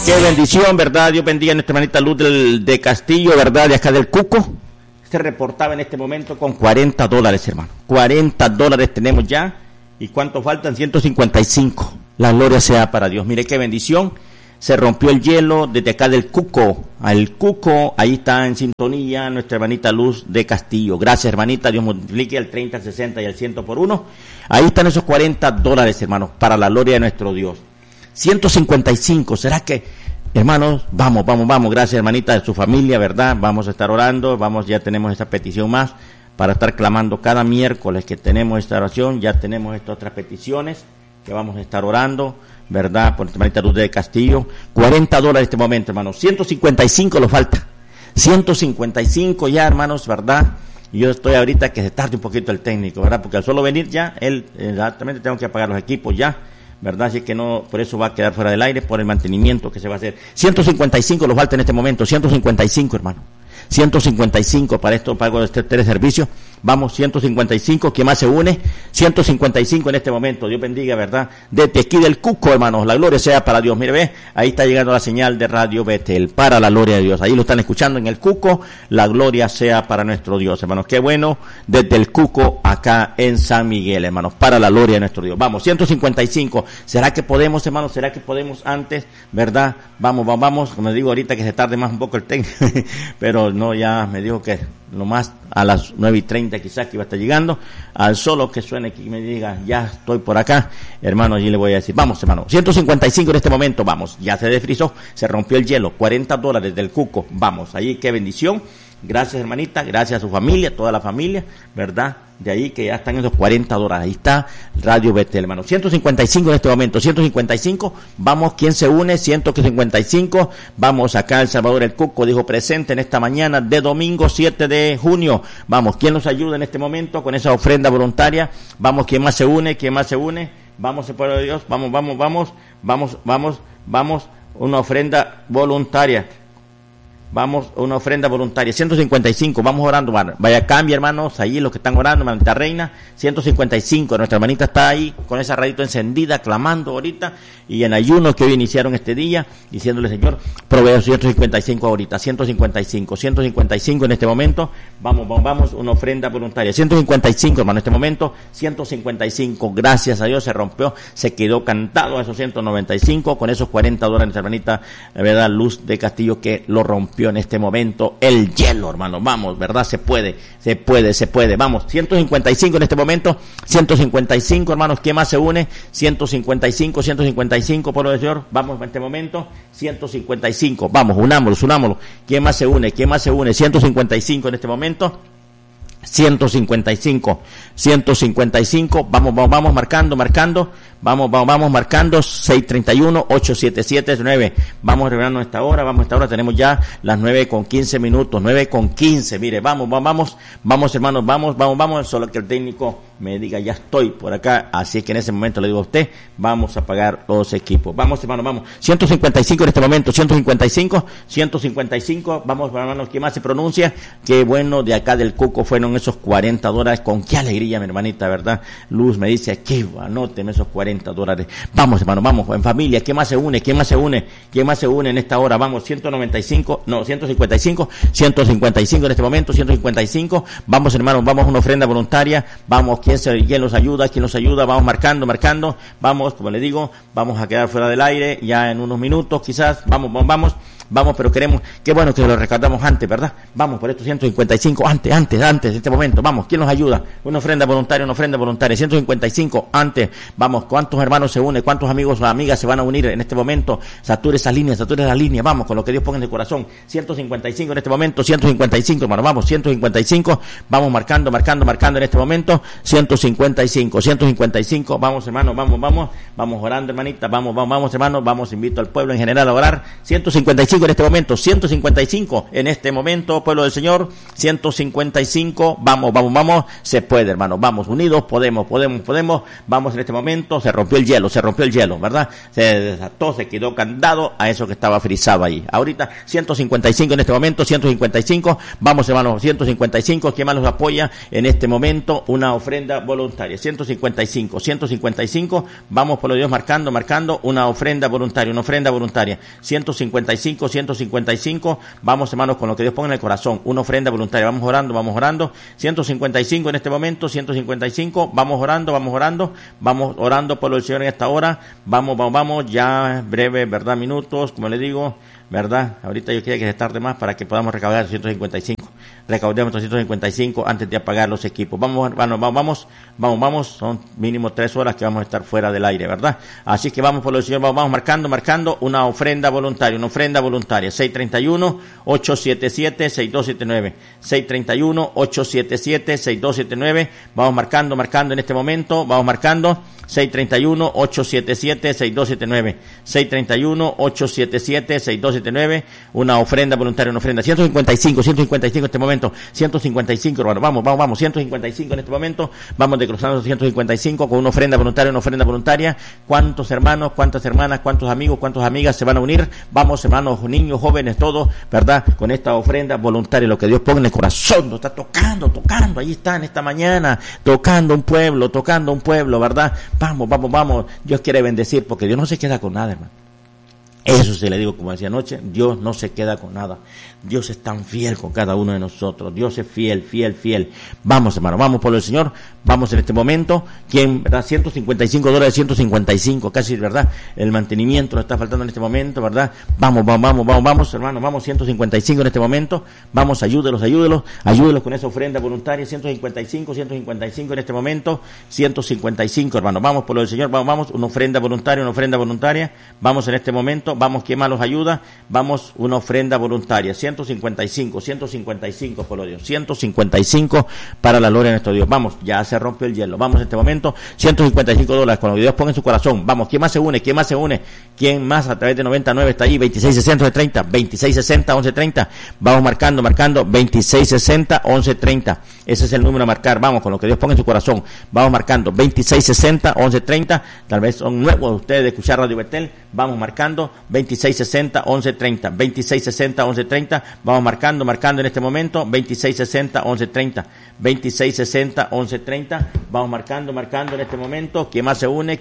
Qué bendición, ¿verdad? Dios bendiga a nuestra hermanita Luz de Castillo, ¿verdad? De acá del Cuco. Se reportaba en este momento con $40, hermano. $40 tenemos ya. ¿Y cuánto faltan? 155. La gloria sea para Dios. Mire qué bendición. Se rompió el hielo desde acá del Cuco. Al Cuco, ahí está en sintonía nuestra hermanita Luz de Castillo. Gracias, hermanita. Dios multiplique al 30, al 60 y al 100 por 1. Ahí están esos $40, hermanos, para la gloria de nuestro Dios. 155, ¿será que, hermanos, vamos, gracias hermanita de su familia, ¿verdad? Vamos a estar orando, ya tenemos esta petición más para estar clamando cada miércoles que tenemos esta oración, ya tenemos estas otras peticiones que vamos a estar orando, ¿verdad? Por nuestra hermanita Luz de Castillo, $40 en este momento, hermanos, 155 lo falta, 155 ya, hermanos, ¿verdad? Y yo estoy ahorita que se tarde un poquito el técnico, ¿verdad? Porque al solo venir ya, exactamente tengo que apagar los equipos ya, ¿verdad? Así que no, por eso va a quedar fuera del aire, por el mantenimiento que se va a hacer. 155 lo falta en este momento, 155, hermano. 155 para esto, pago de este teleservicio. Vamos, 155, ¿quién más se une? 155 en este momento, Dios bendiga, ¿verdad? Desde aquí del Cuco, hermanos, la gloria sea para Dios. Mire, ve, ahí está llegando la señal de Radio Betel, para la gloria de Dios. Ahí lo están escuchando en el Cuco, la gloria sea para nuestro Dios, hermanos. Qué bueno, desde el Cuco acá en San Miguel, hermanos, para la gloria de nuestro Dios. Vamos, 155. ¿Será que podemos, hermanos? ¿Será que podemos antes, verdad? Vamos, como les digo ahorita que se tarde más un poco el técnico, pero no, ya me dijo que lo más a las 9:30 quizás que iba a estar llegando, al solo que suene que me diga, ya estoy por acá, hermano, allí le voy a decir, vamos, hermano, 155 en este momento, vamos, ya se desfrizó, se rompió el hielo, $40 del Cuco, vamos, ahí, qué bendición, gracias hermanita, gracias a su familia, toda la familia, ¿verdad? De ahí que ya están esos $40, ahí está Radio Betel, hermano, 155 en este momento, 155, vamos, ¿quién se une? 155, vamos acá El Salvador, el Cuco, dijo presente en esta mañana de domingo 7 de junio, vamos, ¿quién nos ayuda en este momento con esa ofrenda voluntaria? Vamos, ¿quién más se une? Vamos, el pueblo de Dios, vamos, una ofrenda voluntaria. Vamos, una ofrenda voluntaria, 155, vamos orando, vaya cambia hermanos, ahí los que están orando, hermanita Reina, 155, nuestra hermanita está ahí con esa radito encendida, clamando ahorita, y en ayuno que hoy iniciaron este día, diciéndole Señor, provee 155 ahorita, 155 en este momento, vamos, una ofrenda voluntaria, 155 hermano, en este momento, 155, gracias a Dios se rompió, se quedó cantado a esos 195, con esos $40, nuestra hermanita, la verdad, Luz de Castillo, que lo rompió en este momento el hielo, hermano, vamos, ¿verdad? Se puede, vamos, 155 en este momento, 155, hermanos, ¿quién más se une? 155, pueblo del Señor, vamos en este momento, 155, vamos, unámoslo, ¿quién más se une? 155 en este momento, 155, vamos marcando, vamos marcando, 631-877-9, vamos revelando esta hora, tenemos ya las 9:15, 9:15, mire, vamos, hermanos, vamos, solo que el técnico me diga, ya estoy por acá, así es que en ese momento le digo a usted, vamos a apagar los equipos, vamos, hermano, vamos, 155 en este momento, 155, vamos, hermanos, ¿quién más se pronuncia? Qué bueno, de acá del Cuco fueron esos $40, con qué alegría, mi hermanita, ¿verdad? Luz me dice, aquí, anóteme esos $40, vamos, hermano, vamos, en familia, ¿quién más se une en esta hora? Vamos, 155 en este momento, 155, vamos, hermano, vamos, una ofrenda voluntaria, vamos, ¿quién nos ayuda? Vamos marcando, vamos, como le digo, vamos a quedar fuera del aire, ya en unos minutos quizás, vamos, pero queremos, qué bueno que lo recordamos antes, ¿verdad? Vamos por estos 155, antes, en este momento, vamos, ¿quién nos ayuda? Una ofrenda voluntaria, 155, antes, vamos, ¿cuántos hermanos se unen? ¿Cuántos amigos o amigas se van a unir en este momento? Sature las líneas, vamos, con lo que Dios ponga en el corazón, 155 en este momento, 155, hermano, vamos, 155, vamos marcando en este momento, 155, vamos, hermano, vamos orando, hermanita, vamos, hermano, vamos, invito al pueblo en general a orar, 155 en este momento, 155 en este momento, pueblo del Señor, 155, tiempo, vamos, se puede, hermano, vamos, unidos, podemos, vamos en este momento, se rompió el hielo, ¿verdad? Se desató, se quedó candado a eso que estaba frisado ahí. Ahorita, 155 en este momento, 155, vamos, hermano, 155, ¿quién más los apoya en este momento? Una ofrenda voluntaria, 155, vamos por lo de Dios marcando, una ofrenda voluntaria, 155, vamos, hermanos, con lo que Dios pone en el corazón, una ofrenda voluntaria, vamos orando, 155 en este momento, 155, vamos orando por el Señor en esta hora, vamos, ya breve, ¿verdad? Minutos, como le digo, ¿verdad? Ahorita yo quería que se tarde más para que podamos recaudar 155. Recaudemos 355 antes de apagar los equipos. Vamos, son mínimo 3 horas que vamos a estar fuera del aire, ¿verdad? Así que vamos por el Señor, vamos marcando una ofrenda voluntaria, 631-877-6279, 631-877-6279, vamos marcando en este momento, 631-877-6279, 631-877-6279, una ofrenda voluntaria, 155 en este momento, 155, hermano, vamos, 155 en este momento, vamos desglosando 155 con una ofrenda voluntaria, cuántos hermanos, cuántas hermanas, cuántos amigos, cuántas amigas se van a unir, vamos, hermanos, niños, jóvenes, todos, ¿verdad? Con esta ofrenda voluntaria, lo que Dios pone en el corazón, lo está tocando, ahí está en esta mañana, tocando un pueblo, ¿verdad? Vamos, Dios quiere bendecir, porque Dios no se queda con nada, hermano. Eso se le digo, como decía anoche, Dios no se queda con nada. Dios es tan fiel con cada uno de nosotros. Dios es fiel. Vamos, hermano, vamos por el Señor. Vamos en este momento. ¿Quién, verdad? $155, 155, casi, ¿verdad? El mantenimiento nos está faltando en este momento, ¿verdad? Vamos, hermano, vamos, 155 en este momento. Vamos, ayúdelos con esa ofrenda voluntaria. 155 en este momento. 155, hermano. Vamos por el Señor, vamos, una ofrenda voluntaria. Vamos en este momento. Vamos, ¿quién más los ayuda? Vamos, una ofrenda voluntaria, 155 por lo de Dios, 155 para la gloria de nuestro Dios. Vamos, ya se rompió el hielo, vamos en este momento, $155, con lo que Dios pone en su corazón. Vamos, ¿quién más se une? ¿Quién más a través de 99 está ahí? 2660-1130, vamos marcando, 2660-1130, ese es el número a marcar. Vamos, con lo que Dios pone en su corazón, vamos marcando, 2660-1130, tal vez son nuevos ustedes de escuchar Radio Betel, vamos marcando, 2660-1130, vamos marcando en este momento, 2660-1130, vamos marcando en este momento. ¿Quién más se une?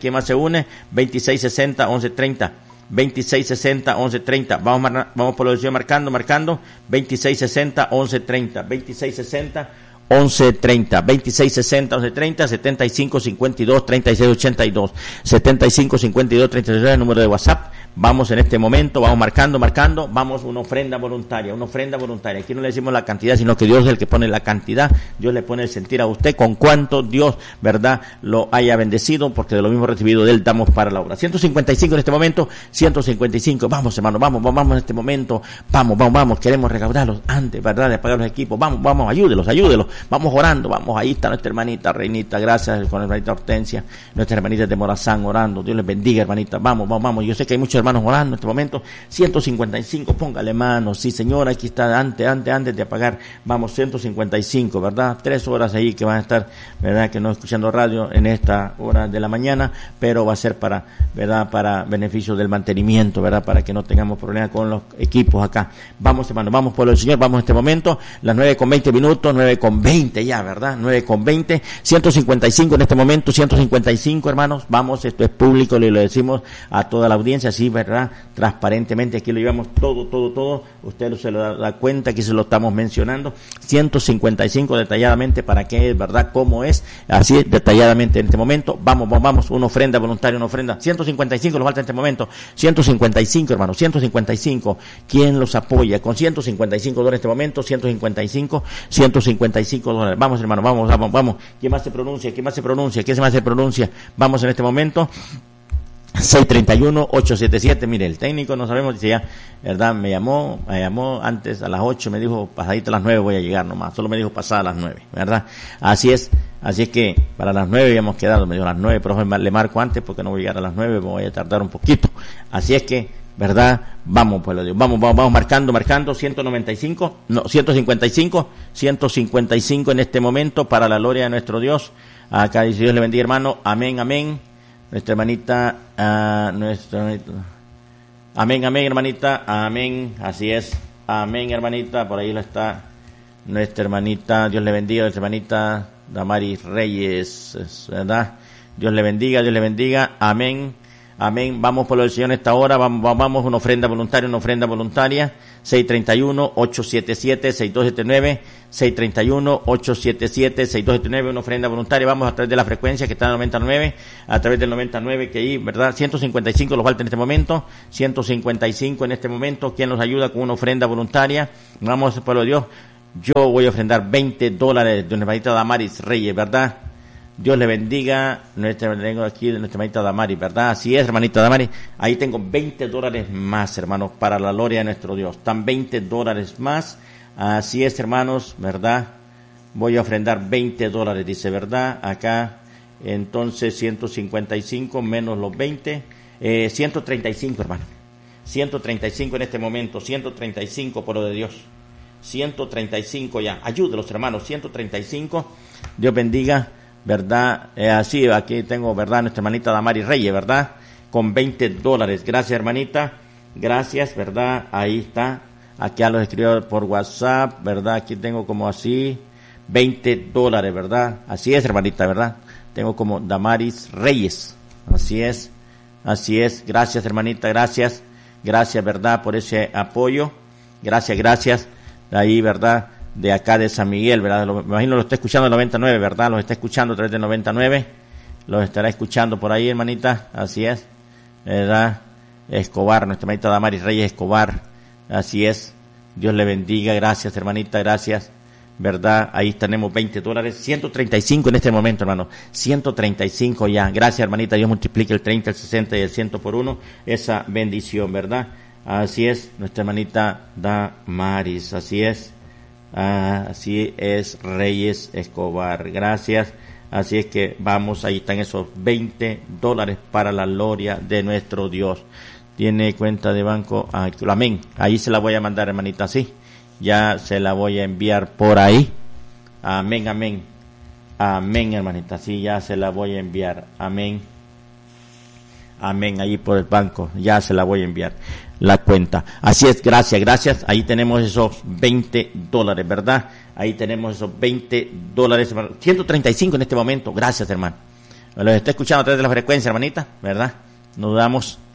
2660-1130, 2660-1130, vamos por lo que marcando, 2660-1130, 2660-1130, 7552-3682, 7552-3682, el número de WhatsApp. Vamos en este momento, vamos marcando, vamos una ofrenda voluntaria. Aquí no le decimos la cantidad, sino que Dios es el que pone la cantidad. Dios le pone el sentir a usted con cuánto Dios, ¿verdad?, lo haya bendecido, porque de lo mismo recibido de él damos para la obra. 155 en este momento, 155. Vamos, hermano, vamos en este momento. Vamos, queremos recaudarlos antes, ¿verdad?, de pagar los equipos. Vamos, ayúdelos. Vamos orando, vamos, ahí está nuestra hermanita Reinita, gracias, con la hermanita Hortensia, nuestra hermanita de Morazán orando. Dios les bendiga, hermanita. Vamos. Yo sé que hay muchos hermanos orando en este momento. 155, póngale mano. Sí, Señor, aquí está, antes de apagar. Vamos, 155, ¿verdad? 3 horas ahí que van a estar, ¿verdad?, que no escuchando radio en esta hora de la mañana, pero va a ser para, ¿verdad?, para beneficio del mantenimiento, ¿verdad?, para que no tengamos problemas con los equipos acá. Vamos, hermano, vamos por el Señor, vamos en este momento, las 9:20, 9:20 ya, ¿verdad? 9:20, 155 en este momento, 155, hermanos. Vamos, esto es público, le lo decimos a toda la audiencia, sí, ¿verdad?, transparentemente, aquí lo llevamos todo, usted se lo da cuenta, aquí se lo estamos mencionando, 155 detalladamente, para qué es, ¿verdad?, cómo es, así detalladamente en este momento. Vamos, una ofrenda voluntaria, 155 nos falta en este momento, 155, hermanos, 155, ¿quién los apoya? Con $155 en este momento, $155, vamos, hermano, vamos, ¿quién más se pronuncia? Vamos en este momento, 631-877, mire, el técnico no sabemos si ya, ¿verdad?, me llamó antes a las 8, me dijo pasadito a las 9 voy a llegar nomás, solo me dijo pasada a las 9, ¿verdad? Así es que para las 9 habíamos quedado, me dijo a las 9, pero le marco antes porque no voy a llegar a las 9, me voy a tardar un poquito, así es que ¿verdad? Vamos, pueblo de Dios, vamos marcando, 155 en este momento para la gloria de nuestro Dios. Acá dice, Dios le bendiga, hermano, amén. Nuestra hermanita, amén, hermanita, amén, así es, amén, hermanita, por ahí lo está nuestra hermanita, Dios le bendiga, nuestra hermanita Damaris Reyes, ¿verdad? Dios le bendiga, amén. Vamos por lo del Señor en esta hora, vamos, una ofrenda voluntaria, 631-877-6279, 631-877-6279, una ofrenda voluntaria, vamos a través de la frecuencia que está en el 99, a través del 99 que ahí, ¿verdad? 155 los falta en este momento, 155 en este momento, ¿quién nos ayuda con una ofrenda voluntaria? Vamos, pueblo de Dios, yo voy a ofrendar $20 de nuestra hermanita Damaris Reyes, ¿verdad? Dios le bendiga, tengo aquí de nuestra hermanita Damaris, ¿verdad? Así es, hermanita Damaris. Ahí tengo $20 más, hermanos, para la gloria de nuestro Dios. Están $20 más. Así es, hermanos, ¿verdad? Voy a ofrendar $20, dice, ¿verdad? Acá, entonces, 155 menos los 20, 135, hermano. 135 en este momento, 135 por lo de Dios. 135 ya. Ayúdenos, hermanos, 135. Dios bendiga. ¿Verdad? Así, aquí tengo, ¿verdad? Nuestra hermanita Damaris Reyes, ¿verdad? Con $20. Gracias, hermanita. Gracias, ¿verdad? Ahí está. Aquí ya los escribió por WhatsApp, ¿verdad? Aquí tengo como así, $20, ¿verdad? Así es, hermanita, ¿verdad? Tengo como Damaris Reyes. Así es. Gracias, hermanita, gracias. Gracias, ¿verdad? Por ese apoyo. Gracias. Ahí, ¿verdad? De acá de San Miguel, ¿verdad? Me imagino lo está escuchando el 99, ¿verdad? Los está escuchando a través del 99. Los estará escuchando por ahí, hermanita. Así es. ¿Verdad? Escobar, nuestra hermanita Damaris Reyes Escobar. Así es. Dios le bendiga. Gracias, hermanita. Gracias. ¿Verdad? Ahí tenemos $20. 135 en este momento, hermano. 135 ya. Gracias, hermanita. Dios multiplique el 30, el 60 y el 100 por 1. Esa bendición, ¿verdad? Así es. Nuestra hermanita Damaris. Así es. Así es, Reyes Escobar, gracias. Así es que vamos, ahí están esos $20 para la gloria de nuestro Dios. Tiene cuenta de banco, amén. Ahí se la voy a mandar, hermanita, sí. Ya se la voy a enviar por ahí. Amén, hermanita, sí, ya se la voy a enviar. Amén, ahí por el banco, ya se la voy a enviar. La cuenta. Así es, gracias. Ahí tenemos esos $20, ¿verdad? Ahí tenemos esos $20, 135 en este momento. Gracias, hermano. Los está escuchando a través de la frecuencia, hermanita, ¿verdad? Nos damos